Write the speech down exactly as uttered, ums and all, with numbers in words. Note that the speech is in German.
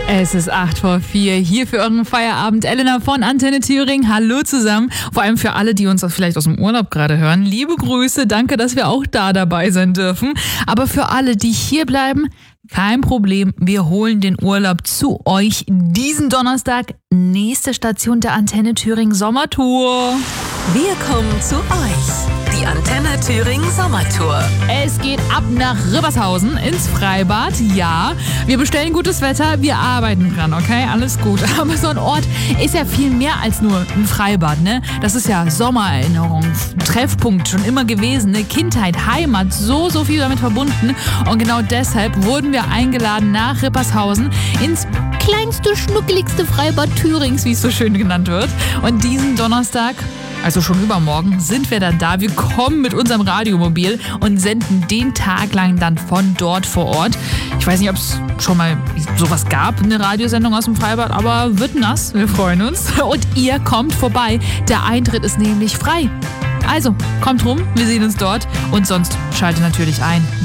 Es ist acht vor vier, hier für euren Feierabend. Elena von Antenne Thüringen, hallo zusammen. Vor allem für alle, die uns vielleicht aus dem Urlaub gerade hören. Liebe Grüße, danke, dass wir auch da dabei sein dürfen. Aber für alle, die hier bleiben, kein Problem, wir holen den Urlaub zu euch diesen Donnerstag. Nächste Station der Antenne Thüringen Sommertour. Wir kommen zu euch. Die Antenne Thüringen Sommertour. Es geht ab nach Ribbershausen ins Freibad. Ja, wir bestellen gutes Wetter, wir arbeiten dran, okay? Alles gut. Aber so ein Ort ist ja viel mehr als nur ein Freibad, ne? Das ist ja Sommererinnerung, Treffpunkt schon immer gewesen, ne? Kindheit, Heimat, so, so viel damit verbunden. Und genau deshalb wurden wir eingeladen nach Ribbershausen ins kleinste, schnuckeligste Freibad Thürings, wie es so schön genannt wird. Und diesen Donnerstag, also schon übermorgen, sind wir dann da. Wir kommen mit unserem Radiomobil und senden den Tag lang dann von dort vor Ort. Ich weiß nicht, ob es schon mal sowas gab, eine Radiosendung aus dem Freibad, aber wird nass. Wir freuen uns. Und ihr kommt vorbei. Der Eintritt ist nämlich frei. Also, kommt rum, wir sehen uns dort und sonst schaltet natürlich ein.